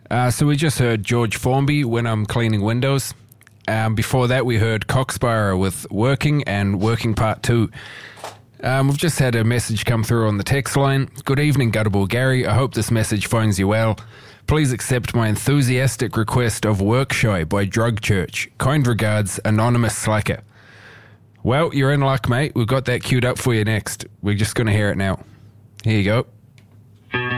So we just heard George Formby, When I'm Cleaning Windows. Before that, we heard Coxsborough with Working and Working Part 2. We've just had a message come through on the text line. Good evening, Guttable Gary. I hope this message finds you well. Please accept my enthusiastic request of Work Shy by Drug Church. Kind regards, Anonymous Slacker. Well, you're in luck, mate. We've got that queued up for you next. We're just going to hear it now. Here you go.